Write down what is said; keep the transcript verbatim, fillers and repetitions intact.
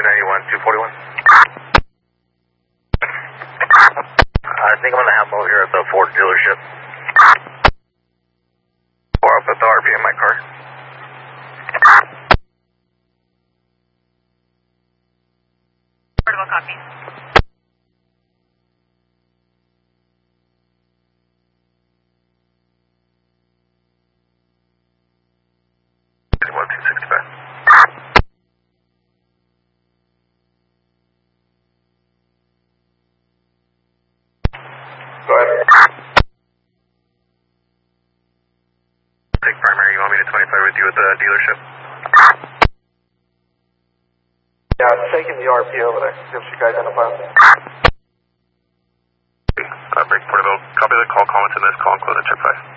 ninety-one, two forty-one. I think I'm going to have Mo here at the Ford dealership. Or up at the R V in my car. Portable copy. one two sixty-five. Go ahead. Take primary, you want me to twenty-five with you at the dealership? Yeah, I'm taking the R P over there. See if she can identify him. Uh, break Portable. Copy the call, call into this call, and close at check five.